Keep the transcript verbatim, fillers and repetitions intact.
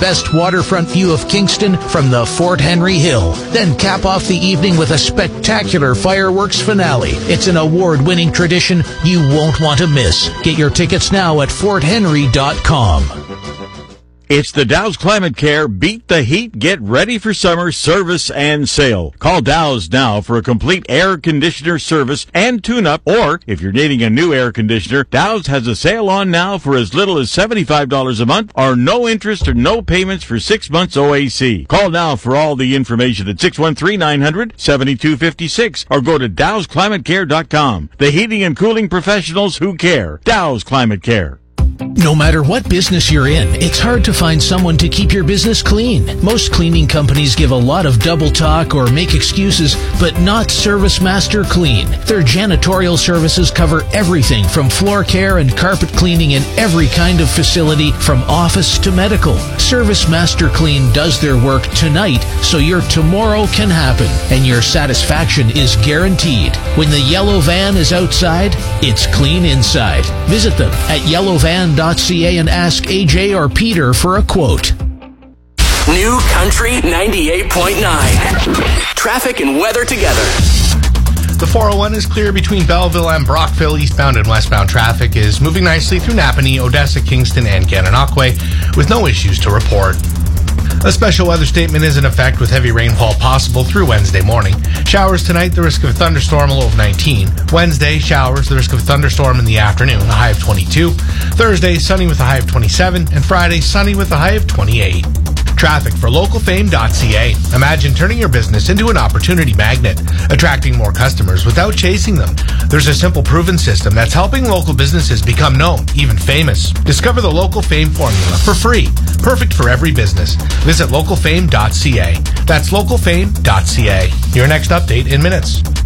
Best waterfront view of Kingston from the Fort Henry Hill. Then cap off the evening with a spectacular fireworks finale. It's an award-winning tradition you won't want to miss. Get your tickets now at fort henry dot com. It's the Dow's Climate Care Beat the Heat, Get Ready for Summer service and sale. Call Dow's now for a complete air conditioner service and tune-up, or if you're needing a new air conditioner, Dow's has a sale on now for as little as seventy-five dollars a month, or no interest or no payments for six months O A C. Call now for all the information at six one three, nine hundred, seventy-two fifty-six or go to dows climate care dot com. The heating and cooling professionals who care. Dow's Climate Care. No matter what business you're in, it's hard to find someone to keep your business clean. Most cleaning companies give a lot of double talk or make excuses, but not ServiceMaster Clean. Their janitorial services cover everything from floor care and carpet cleaning in every kind of facility, from office to medical. ServiceMaster Clean does their work tonight so your tomorrow can happen, and your satisfaction is guaranteed. When the yellow van is outside, it's clean inside. Visit them at yellow van dot c a and ask A J or Peter for a quote. New Country ninety-eight point nine. Traffic and weather together. The four oh one is clear between Belleville and Brockville. Eastbound and westbound traffic is moving nicely through Napanee, Odessa, Kingston, and Gananoque with no issues to report. A special weather statement is in effect with heavy rainfall possible through Wednesday morning. Showers tonight, the risk of a thunderstorm, a low of nineteen. Wednesday, showers, the risk of a thunderstorm in the afternoon, a high of twenty-two. Thursday, sunny with a high of twenty-seven. And Friday, sunny with a high of twenty-eight. Traffic for local fame dot c a. Imagine turning your business into an opportunity magnet, attracting more customers without chasing them. There's a simple, proven system that's helping local businesses become known, even famous. Discover the Local Fame formula for free, perfect for every business. Visit local fame dot c a. That's local fame dot c a. Your next update in minutes.